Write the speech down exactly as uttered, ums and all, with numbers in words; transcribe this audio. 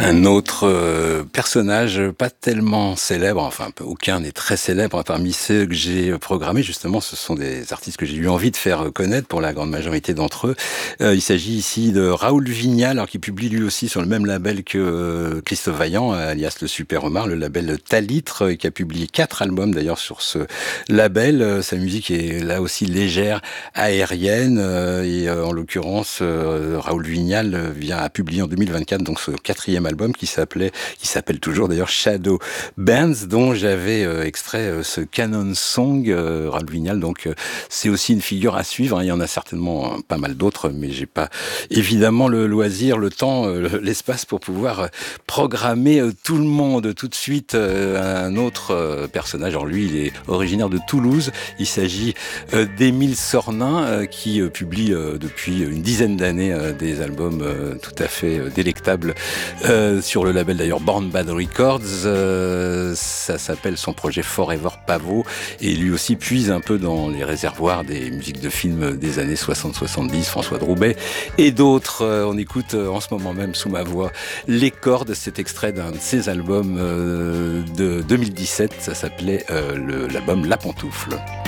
Un autre, heu, personnage, pas tellement célèbre, enfin aucun n'est très célèbre parmi ceux que j'ai programmés. Justement, ce sont des artistes que j'ai eu envie de faire connaître pour la grande majorité d'entre eux. Heu, il s'agit ici de Raoul Vignal, alors qui publie lui aussi sur le même label que, heu, Christophe Vaillant, alias le Super Homard, le label Talitre, qui a publié quatre albums d'ailleurs sur ce label. Sa musique est là aussi légère, aérienne, heu et heu, en l'occurrence, heu, Raoul Vignal vient a publié en deux mille vingt-quatre donc ce quatrième album qui s'appelait qui s'appelle toujours d'ailleurs Shadow Bands, dont j'avais, heu, extrait, heu, ce Canon Song. Heu, Raoul Vignal donc heu, c'est aussi une figure à suivre, hein. Il y en a certainement pas mal d'autres, mais j'ai pas évidemment le loisir, le temps, heu, l'espace pour pouvoir programmer, heu, tout le monde. Tout de suite, heu, un autre, heu, personnage. Alors lui, il est originaire de Toulouse. Il s'agit, heu, d'Émile Sornin, heu, qui, heu, publie, heu, depuis une dizaine d'années, heu, des albums, heu, tout à fait, heu, délectables, heu, sur le label d'ailleurs Born Bad Records. Heu, ça s'appelle son projet Forever Pavot et lui aussi puise un peu dans les réservoirs des musiques de films des années soixante soixante-dix, François Droubet et d'autres. Heu, on écoute en ce moment même sous ma voix Les Cordes, cet extrait d'un de ses albums, heu, de deux mille dix-sept. Ça s'appelait, heu, le l'album La Pantoufle.